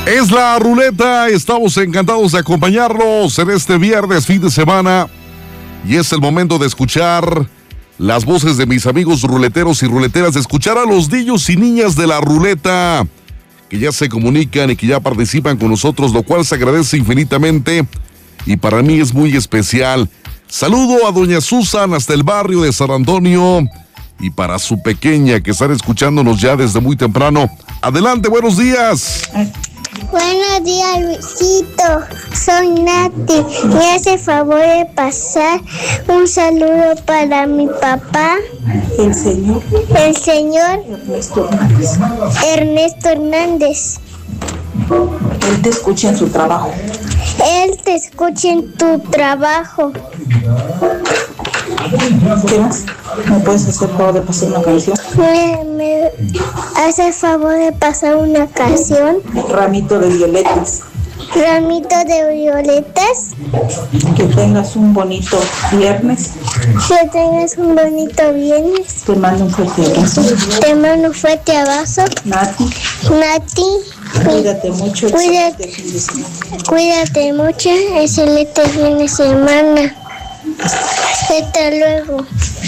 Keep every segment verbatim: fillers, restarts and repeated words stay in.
Es la ruleta, estamos encantados de acompañarlos en este viernes, fin de semana, y es el momento de escuchar las voces de mis amigos ruleteros y ruleteras, de escuchar a los niños y niñas de la ruleta, que ya se comunican y que ya participan con nosotros, lo cual se agradece infinitamente, y para mí es muy especial. Saludo a doña Susan hasta el barrio de San Antonio, y para su pequeña, que están escuchándonos ya desde muy temprano. Adelante, buenos días. Buenos días, Luisito. Soy Nati. Me hace favor de pasar un saludo para mi papá. El señor. El señor Ernesto Hernández. Ernesto Hernández. Él te escucha en su trabajo. Él te escucha en tu trabajo. ¿Qué más? ¿Me puedes hacer favor de pasar una canción? Me, me hace favor de pasar una canción. Ramito de violetas. Ramito de violetas. Que tengas un bonito viernes. Que tengas un bonito viernes. Te mando un fuerte abrazo. Te mando un fuerte abrazo. Nati. Nati. Cuídate mucho. Cuídate, fin de semana. Cuídate mucho. Excelente fin de semana. Hasta luego.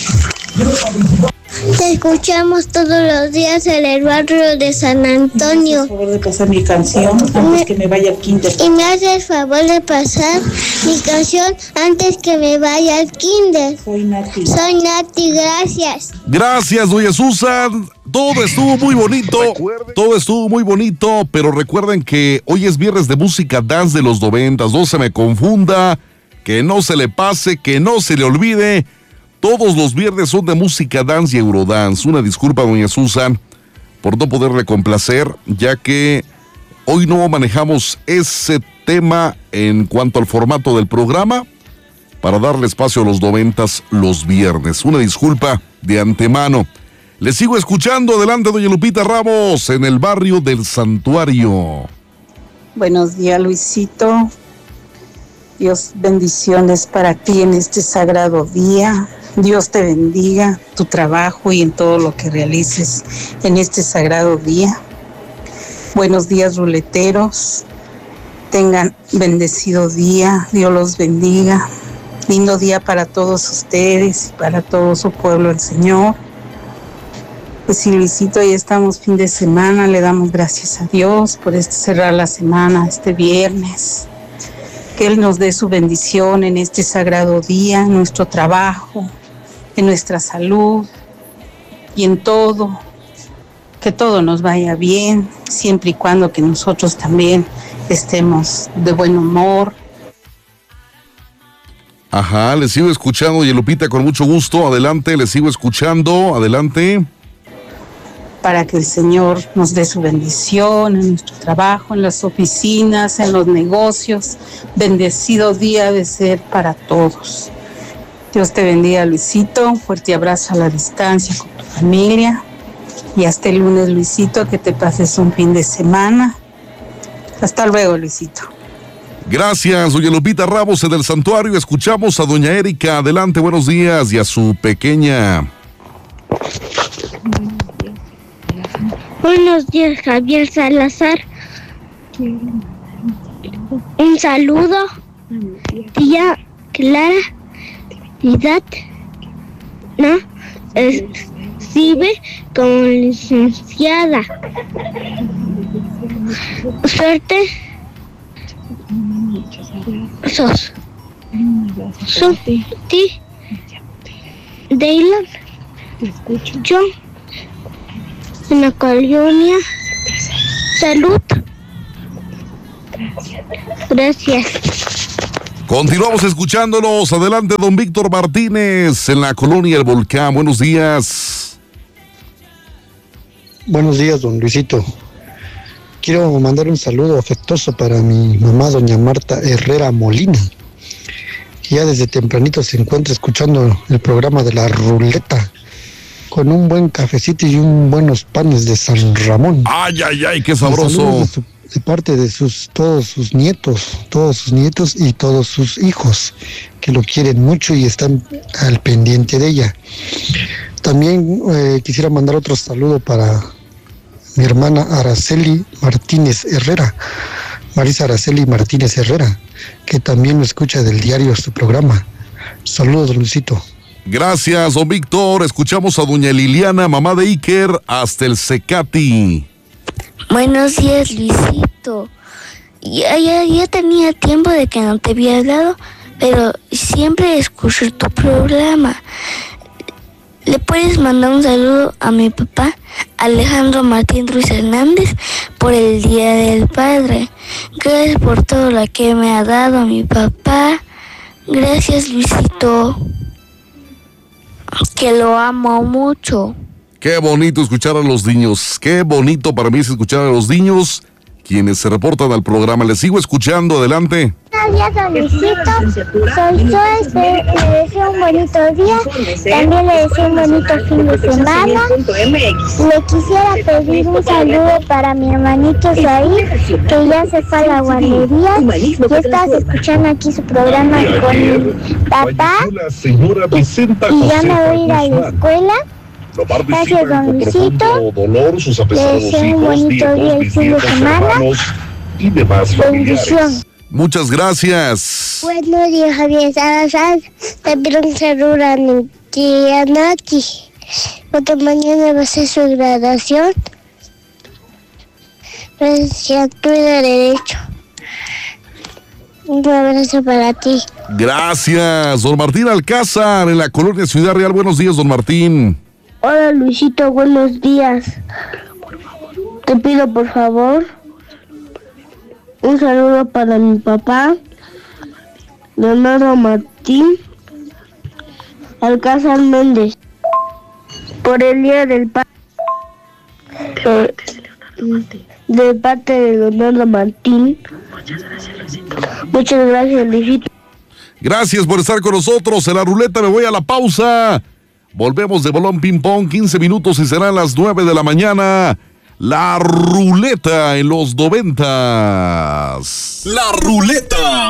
Te escuchamos todos los días en el barrio de San Antonio. Me haces favor de pasar mi canción antes me, que me vaya al kinder. Y me haces favor de pasar mi canción antes que me vaya al kinder. Soy Nati. Soy Nati, gracias. Gracias, doña Susan. Todo estuvo muy bonito, todo estuvo muy bonito, pero recuerden que hoy es viernes de música dance de los noventas, no se me confunda, que no se le pase, que no se le olvide. Todos los viernes son de música dance y eurodance. Una disculpa, doña Susan, por no poderle complacer, ya que hoy no manejamos ese tema en cuanto al formato del programa para darle espacio a los noventas los viernes. Una disculpa de antemano. Les sigo escuchando. Adelante, doña Lupita Ramos, en el barrio del Santuario. Buenos días, Luisito. Dios, bendiciones para ti en este sagrado día. Dios te bendiga tu trabajo y en todo lo que realices en este sagrado día. Buenos días, ruleteros. Tengan bendecido día. Dios los bendiga. Lindo día para todos ustedes y para todo su pueblo, el Señor. Pues sí, Luisito, ya estamos fin de semana. Le damos gracias a Dios por este cerrar la semana, este viernes. Que Él nos dé su bendición en este sagrado día, en nuestro trabajo, en nuestra salud y en todo. Que todo nos vaya bien, siempre y cuando que nosotros también estemos de buen humor. Ajá, les sigo escuchando, doña Lupita, con mucho gusto. Adelante, les sigo escuchando. Adelante. Para que el Señor nos dé su bendición en nuestro trabajo, en las oficinas, en los negocios. Bendecido día de ser para todos. Dios te bendiga, Luisito. Un fuerte abrazo a la distancia con tu familia. Y hasta el lunes, Luisito, que te pases un fin de semana. Hasta luego, Luisito. Gracias, doña Lupita Ramos, en el Santuario. Escuchamos a doña Erika. Adelante, buenos días. Y a su pequeña. Buenos días, Javier Salazar. Un saludo. Tía Clara. Edad. No. Recibe como licenciada. Suerte. Sos. Suti. Dylan. Yo. En la colonia. Salud. Gracias. Continuamos escuchándolos. Adelante, don Víctor Martínez, en la colonia El Volcán. Buenos días. Buenos días, don Luisito. Quiero mandar un saludo afectuoso para mi mamá, doña Marta Herrera Molina, que ya desde tempranito se encuentra escuchando el programa de la ruleta, con un buen cafecito y un buenos panes de San Ramón. Ay, ay, ay, qué sabroso. De, su, de parte de sus todos sus nietos, todos sus nietos y todos sus hijos, que lo quieren mucho y están al pendiente de ella. También eh, quisiera mandar otro saludo para mi hermana Araceli Martínez Herrera, Marisa Araceli Martínez Herrera, que también me escucha del diario su programa. Saludos, Luisito. Gracias, don Víctor. Escuchamos a doña Liliana, mamá de Iker, hasta el Secati. Buenos días, Luisito. Ya, ya, ya tenía tiempo de que no te había hablado, pero siempre escucho tu programa. ¿Le puedes mandar un saludo a mi papá, Alejandro Martín Ruiz Hernández, por el Día del Padre? Gracias por todo lo que me ha dado mi papá. Gracias, Luisito. Que lo amo mucho. Qué bonito escuchar a los niños. Qué bonito para mí es escuchar a los niños quienes se reportan al programa. Les sigo escuchando. Adelante. Buenos días, don Luisito. Soy yo. Le deseo un bonito día. También le deseo un bonito fin de semana. Le quisiera pedir un saludo para mi hermanito Said, que ya se fue a la guardería. Ya estás escuchando aquí su programa con mi papá. Y, y ya me voy a ir a la escuela. Gracias, don Luisito. Dolor, sus le deseo un bonito día y fin de semana. Y demás bendición. Muchas gracias. Buenos días, Javier Salazar. Te pido un saludo a mi tía Nati, porque mañana va a ser su graduación. Licenciatura de Derecho. Un abrazo para ti. Gracias, don Martín Alcázar, en la colonia Ciudad Real. Buenos días, don Martín. Hola, Luisito, buenos días. Te pido, por favor, un saludo para mi papá, Leonardo Martín Alcázar Méndez, por el Día del Padre, eh, de parte de Leonardo Martín. Muchas gracias, Luisito. Muchas gracias, Luisito. Gracias por estar con nosotros. En la ruleta me voy a la pausa. Volvemos de Bolón Ping Pong, quince minutos y serán las nueve de la mañana. La ruleta en los noventas. La ruleta.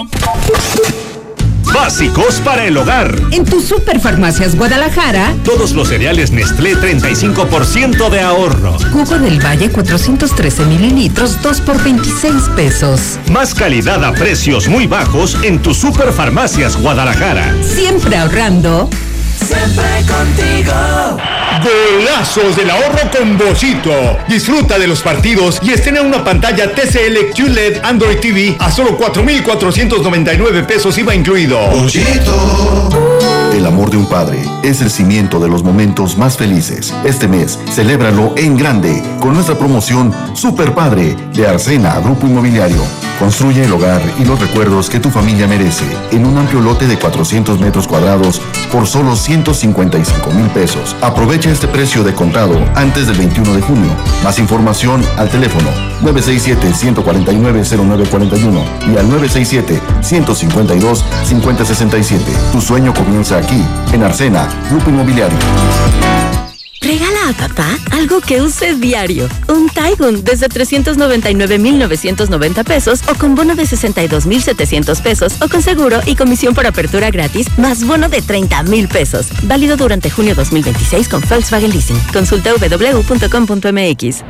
Básicos para el hogar. En tu Superfarmacias Guadalajara, todos los cereales Nestlé, treinta y cinco por ciento de ahorro. Jugo del Valle, cuatrocientos trece mililitros, dos por veintiséis pesos. Más calidad a precios muy bajos en tu Superfarmacias Guadalajara. Siempre ahorrando. Siempre contigo. Golazos del ahorro con Bollito. Disfruta de los partidos y estrena una pantalla T C L Q L E D Android T V a solo cuatro mil cuatrocientos noventa y nueve pesos I V A incluido. Bollito. El amor de un padre es el cimiento de los momentos más felices. Este mes, celébralo en grande con nuestra promoción Super Padre de Arsena Grupo Inmobiliario. Construye el hogar y los recuerdos que tu familia merece en un amplio lote de cuatrocientos metros cuadrados por solo ciento cincuenta y cinco mil pesos. Aprovecha este precio de contado antes del veintiuno de junio. Más información al teléfono nueve seis siete, uno cuatro nueve, cero nueve cuatro uno y al nueve seis siete, uno cinco dos, cinco cero seis siete. Tu sueño comienza aquí, en Arsena Grupo Inmobiliario. Regala a papá algo que use diario. Un Taigun desde trescientos noventa y nueve mil novecientos noventa pesos o con bono de sesenta y dos mil setecientos pesos o con seguro y comisión por apertura gratis más bono de treinta mil pesos. Válido durante junio dos mil veintiséis con Volkswagen Leasing. Consulta doble u doble u doble u punto com punto m x.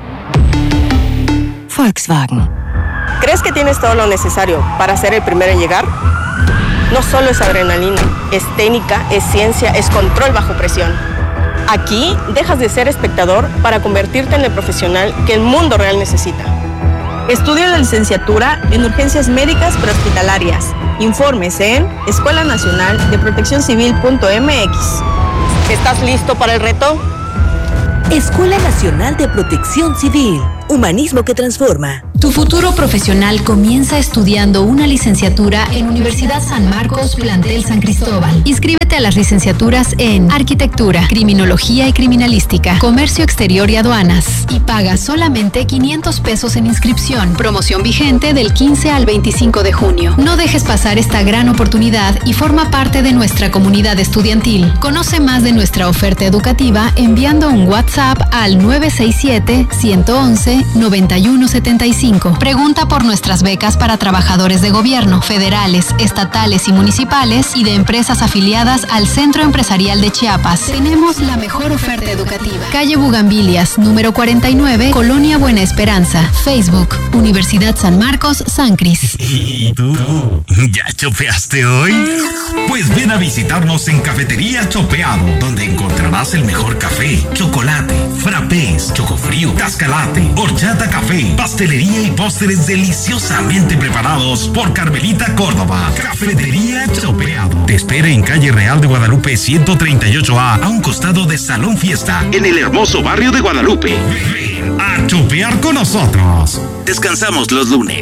Volkswagen. ¿Crees que tienes todo lo necesario para ser el primero en llegar? No solo es adrenalina, es técnica, es ciencia, es control bajo presión. Aquí dejas de ser espectador para convertirte en el profesional que el mundo real necesita. Estudia la licenciatura en urgencias médicas prehospitalarias. Informes en escuela nacional de protección civil punto m x. ¿Estás listo para el reto? Escuela Nacional de Protección Civil. Humanismo que transforma. Tu futuro profesional comienza estudiando una licenciatura en Universidad San Marcos, Plantel San Cristóbal. Inscríbete a las licenciaturas en Arquitectura, Criminología y Criminalística, Comercio Exterior y Aduanas. Y paga solamente quinientos pesos en inscripción. Promoción vigente del quince al veinticinco de junio. No dejes pasar esta gran oportunidad y forma parte de nuestra comunidad estudiantil. Conoce más de nuestra oferta educativa enviando un WhatsApp al nueve seis siete, uno uno uno, nueve uno siete cinco. cinco. Pregunta por nuestras becas para trabajadores de gobierno, federales, estatales y municipales y de empresas afiliadas al Centro Empresarial de Chiapas. Tenemos la mejor oferta educativa. Calle Bugambilias, número cuarenta y nueve, Colonia Buena Esperanza. Facebook, Universidad San Marcos, San Cris. ¿Y tú? ¿Ya chopeaste hoy? Pues ven a visitarnos en Cafetería Chopeado, donde encontrarás el mejor café, chocolate, frappés, chocofrío, cascalate, horchata café, pastelería y postres deliciosamente preparados por Carmelita Córdoba. Cafetería Chopeado. Te espera en calle Real de Guadalupe ciento treinta y ocho A, a un costado de Salón Fiesta, en el hermoso barrio de Guadalupe. Ven a chopear con nosotros. Descansamos los lunes.